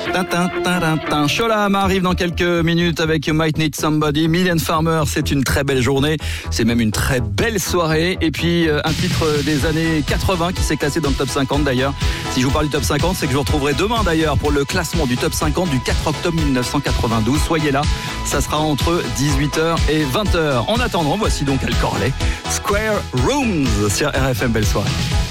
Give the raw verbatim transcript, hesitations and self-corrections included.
Sholam arrive dans quelques minutes avec You Might Need Somebody. Million Farmer, c'est une très belle journée. C'est même une très belle soirée. Et puis, un titre des années quatre-vingts qui s'est classé dans le top cinquante d'ailleurs. Si je vous parle du top cinquante, c'est que je vous retrouverai demain d'ailleurs pour le classement du top cinquante du quatre octobre mille neuf cent quatre-vingt-douze. Soyez là, ça sera entre dix-huit heures et vingt heures. En attendant, voici donc Al Corley, Square Rooms sur R F M. Belle soirée.